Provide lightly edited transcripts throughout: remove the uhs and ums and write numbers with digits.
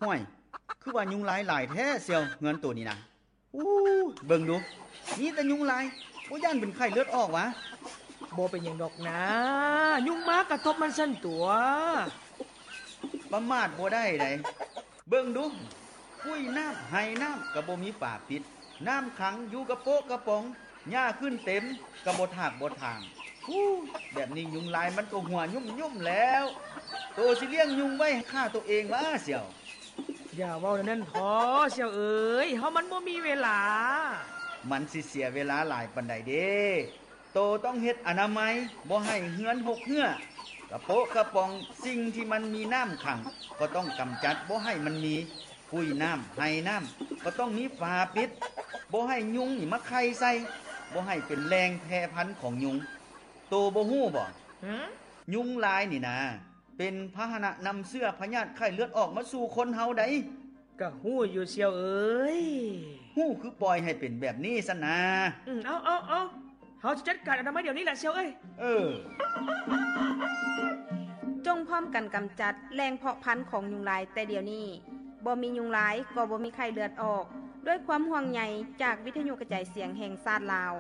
ห้วยคือว่ายุงลายหลายแท้เสี่ยวเงินตัวนี้นะอู้เบิ่งดูนี่แต่ยุงลายบ่ย่านเป็นไข้เลือดออกวะบ่เป็นหยังดอกนะยุงมากระทบมันสั่นตัวประมาทบ่ได้ไดเบิ่งดูกุ้ยน้ำไห้น้ำก็บ่มีฝาปิดน้ำขังอยู่กระโปะกระป๋องหญ้าขึ้นเต็มก็บ่ถากบ่ทางแบบนี้ยุงลายมันก็หัวยุ่มๆแล้วโตสิเลี้ยงยุงไว้ฆ่าตัวเองวะเสี่ยวอย่าเว้านั่นพอเสี่ยวเอ๋ยเฮามันบ่มีเวลามันสิเสียเวลาหลายปานใดเด้โตต้องเฮ็ดอนามัยบ่ให้เหือนหกเหือกระโปะกระป๋องสิ่งที่มันมีน้ำขังก็ต้องกำจัดบ่ให้มันมีปุ้ยน้ำไห้น้ำก็ต้องมีฝาปิดบ่ให้ยุงนี่มาไข่ใส่บ่ให้เป็นแรงแพร่พันธุ์ของยุงโตบ่ฮู้บ่ยุงลายนี่นะเป็นพาหนะนำเสื้อพยาธิไข้เลือดออกมาสู่คนเฮาได้ก็ฮู้อยู่เสี่ยวเอ๋ยฮู้คือปล่อยให้เป็นแบบนี้ซะนะเอาเฮาจะจัดการอนามัยเดี๋ยวนี้แหละเสี่ยวเอ้ยจงพร้อมกันกำจัดแรงเพาะพันธุ์ของยุงลายแต่เดี๋ยวนี้บ่มียุงลายก็บ่มีไข้เลือดออกด้วยความห่วงใยจากวิทยุกระจายเสียงแห่งชาติลาว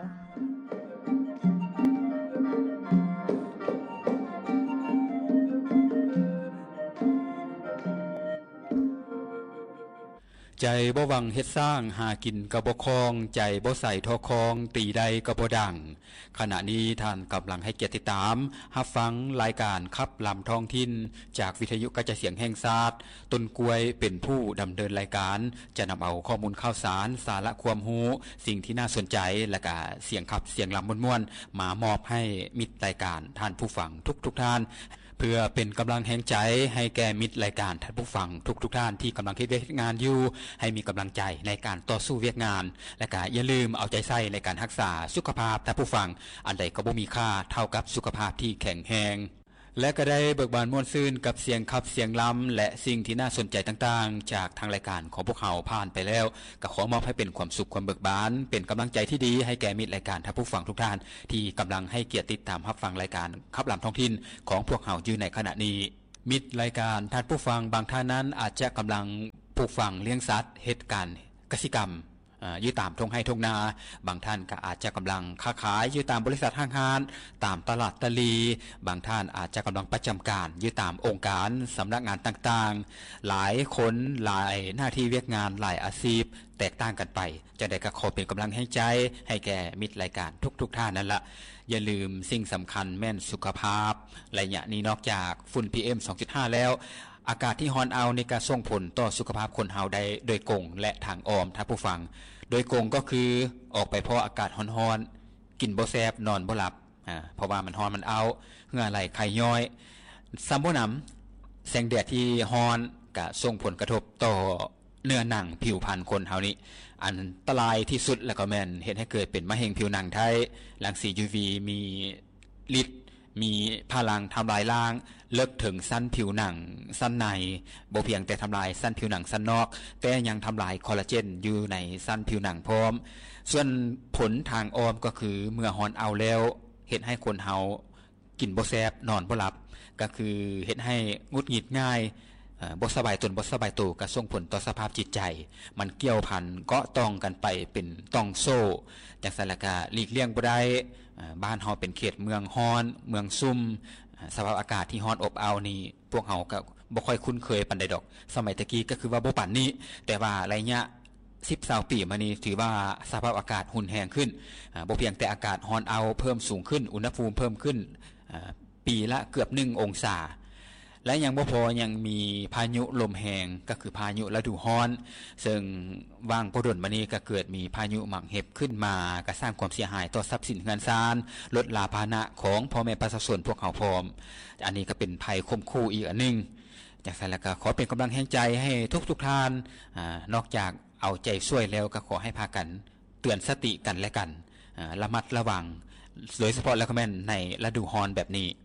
ใจบ่หวังเฮ็ดสร้างหากินก็บ่คล่องใจบ่ใส่ทอคองตีใดก็บ่ดังขณะนี้ท่านกำลังให้เกียรติติดตามรับฟังรายการขับลำท้องถิ่นจากวิทยุกระจายเสียงแห่งชาติต้นกล้วยเป็นผู้ดำเนินรายการจะนำเอาข้อมูลข่าวสารสาระความรู้สิ่งที่น่าสนใจและก็เสียงขับเสียงลำม่วนๆมามอบให้มิตรรายการท่านผู้ฟังทุกท่านเพื่อเป็นกำลังแห่งใจให้แก่มิตรรายการท่านผู้ฟังทุกท่านที่กำลังเฮ็ดงานอยู่ให้มีกำลังใจในการต่อสู้เวียกงานและก็อย่าลืมเอาใจใส่ในการรักษาสุขภาพท่านผู้ฟังอันใดก็บ่มีค่าเท่ากับสุขภาพที่แข็งแรงและก็ได้เบิกบานม่วนซื่นกับเสียงขับเสียงล้ำและสิ่งที่น่าสนใจต่างๆจากทางรายการของพวกเราผ่านไปแล้วก็ขอมอบให้เป็นความสุขความเบิกบานเป็นกำลังใจที่ดีให้แก่มิตรรายการท่านผู้ฟังทุกท่านที่กำลังให้เกียรติติดตามรับฟังรายการขับลำท้องถิ่นของพวกเราอยู่ในขณะนี้มิตรรายการท่านผู้ฟังบางท่านนั้นอาจจะกำลังปลูกฝังเลี้ยงสัตว์เหตุการณ์กสิกรรมอยู่ตามทงไห้ทงนาบางท่านก็อาจจะกำลังค้าขายอยู่ตามบริษัทห้างร้านตามตลาดตะลีบางท่านอาจจะกำลังประจำการอยู่ตามองค์การสำนักงานต่างๆหลายคนหลายหน้าที่เวียกงานหลายอาชีพแตกต่างกันไปจะได้ก็ขอเป็นกำลังให้ใจให้แก่มิตรรายการทุกท่านนั่นละอย่าลืมสิ่งสำคัญแม่นสุขภาพระยะนี้นอกจากฝุ่น PM 2.5 แล้วอากาศที่ร้อนเอาในการส่งผลต่อสุขภาพคนเฮาได้โดยกงและทางอ้อมท่านผู้ฟังโดยกงก็คือออกไปเพราะอากาศร้อนๆกินบ่แซ่บนอนบ่หลับเพราะว่ามันร้อนมันเอาเหงื่อไหลไข้ย้อยซ้ำบ่นำแสงแดดที่ร้อนก็ส่งผลกระทบต่อเนื้อหนังผิวพรรณคนเฮานี่อันตรายที่สุดแล้วก็แม่นเฮ็ดให้เกิดเป็นมะเร็งผิวหนังไทยรังสี UV มีฤทธิ์มีพลังทำลายล้างเลิกถึงสั้นผิวหนังสั้นในบ่เพียงแต่ทำลายสั้นผิวหนังสั้นนอกแต่ยังทำลายคอลลาเจนอยู่ในสั้นผิวหนังพร้อมส่วนผลทางอ้อมก็คือเมื่อฮอนเอาแล้วเฮ็ดให้คนเฮากินบ่แซ่บนอนบ่หลับก็คือเฮ็ดให้งุดหงิดง่ายบ่สบายตนบ่สบายตัวก็ส่งผลต่อสภาพจิตใจมันเกี่ยวพันเกาะต้องกันไปเป็นต้องโซ่จังซั่นแล้วก็หลีกเลี่ยงบ่ได้บ้านเฮาเป็นเขตเมืองร้อนเมืองซุ่มสภาพอากาศที่ร้อนอบอ้าวนี่พวกเฮาก็บ่ค่อยคุ้นเคยปานใดดอกสมัยตะกี้ก็คือว่าบ่ปานนี้แต่ว่าระยะ10-20 ปีมานี้ถือว่าสภาพอากาศหุ่นแรงขึ้นบ่เพียงแต่อากาศร้อนเอาเพิ่มสูงขึ้นอุณหภูมิเพิ่มขึ้นปีละเกือบ1องศาและยังบ่พอยังมีพายุลมแรงก็คือพายุฤดูร้อนซึ่งวางบ่ดนมานี้ก็เกิดมีพายุหมักเห็บขึ้นมาก็สร้างความเสียหายต่อทรัพย์สินเงินซานลดลาภานะของพ่อแม่ประชาชนพวกเขาพร้อมอันนี้ก็เป็นภัยคมคู่อีกอันนึงจากนั้นแล้วก็ขอเป็นกำลังแห่งใจให้ทุกท่านนอกจากเอาใจช่วยแล้วก็ขอให้พากันเตือนสติกันและกันระมัดระวังโดยเฉพาะแล้วก็แม่นในฤดูร้อนแบบนี้